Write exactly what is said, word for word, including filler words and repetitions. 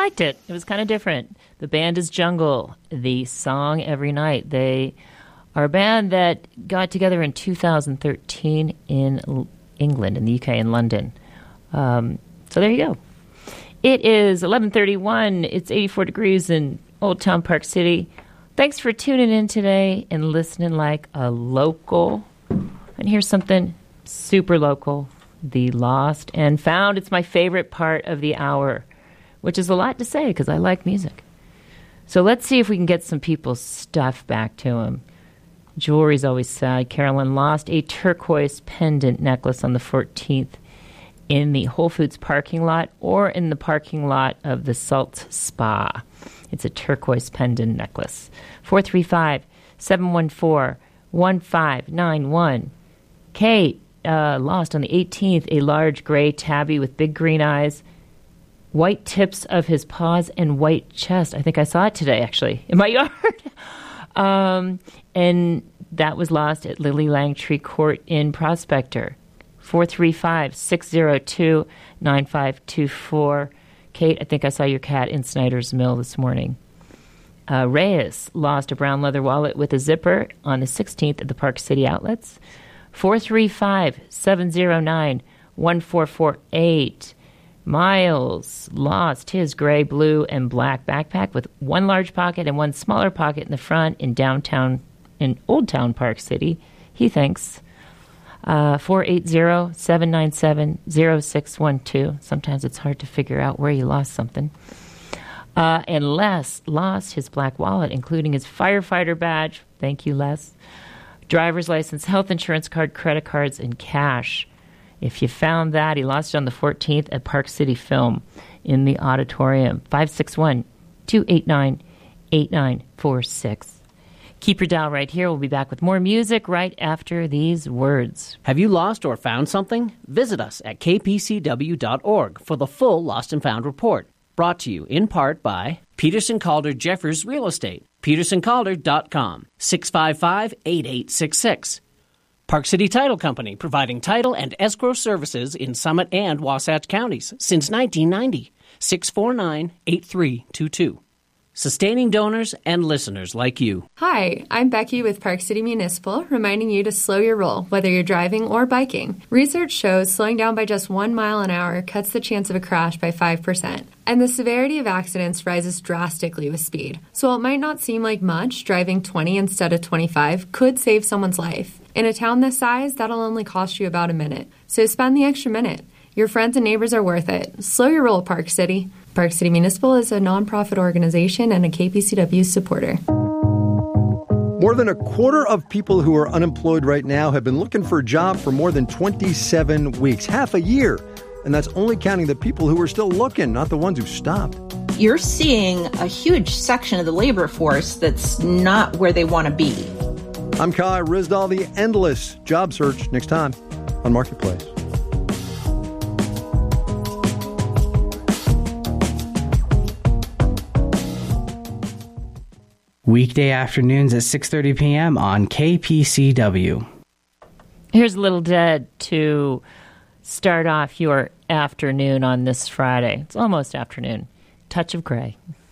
liked it. It was kind of different. The band is Jungle, the song Every Night. They are a band that got together in two thousand thirteen in L- England, in the U K, in London. Um, so there you go. It is eleven thirty-one. It's eighty-four degrees in Old Town Park City. Thanks for tuning in today and listening like a local. And here's something super local. The Lost and Found. It's my favorite part of the hour, which is a lot to say because I like music. So let's see if we can get some people's stuff back to them. Jewelry's always sad. Carolyn lost a turquoise pendant necklace on the fourteenth in the Whole Foods parking lot or in the parking lot of the Salt Spa. It's a turquoise pendant necklace. four three five, seven one four, one five nine one. Kate uh, lost on the eighteenth a large gray tabby with big green eyes, white tips of his paws, and white chest. I think I saw it today, actually, in my yard. um, and that was lost at Lily Langtree Court in Prospector. four three five, six zero two, nine five two four. Kate, I think I saw your cat in Snyder's Mill this morning. Uh, Reyes lost a brown leather wallet with a zipper on the sixteenth at the Park City Outlets. four three five, seven zero nine, one four four eight. Miles lost his gray, blue, and black backpack with one large pocket and one smaller pocket in the front in downtown, in Old Town Park City. He thinks. Uh, four eight zero, seven nine seven, zero six one two. Sometimes it's hard to figure out where you lost something. Uh, and Les lost his black wallet, including his firefighter badge. Thank you, Les. Driver's license, health insurance card, credit cards, and cash. If you found that, he lost it on the fourteenth at Park City Film in the auditorium. five six one, two eight nine, eight nine four six. Keep your dial right here. We'll be back with more music right after these words. Have you lost or found something? Visit us at k p c w dot org for the full Lost and Found report. Brought to you in part by Peterson Calder Jeffers Real Estate, peterson calder dot com, six five five, eight eight six six. Park City Title Company, providing title and escrow services in Summit and Wasatch counties since nineteen ninety, six four nine, eight three two two. Sustaining donors and listeners like you. Hi, I'm Becky with Park City Municipal, reminding you to slow your roll, whether you're driving or biking. Research shows slowing down by just one mile an hour cuts the chance of a crash by five percent. And the severity of accidents rises drastically with speed. So while it might not seem like much, driving twenty instead of twenty-five could save someone's life. In a town this size, that'll only cost you about a minute. So spend the extra minute. Your friends and neighbors are worth it. Slow your roll, Park City. Park City Municipal is a nonprofit organization and a K P C W supporter. More than a quarter of people who are unemployed right now have been looking for a job for more than twenty-seven weeks, half a year. And that's only counting the people who are still looking, not the ones who stopped. You're seeing a huge section of the labor force that's not where they want to be. I'm Kai Rizdal, the endless job search, next time on Marketplace. Weekday afternoons at six thirty p.m. on K P C W. Here's a little Dead to start off your afternoon on this Friday. It's almost afternoon. Touch of Grey.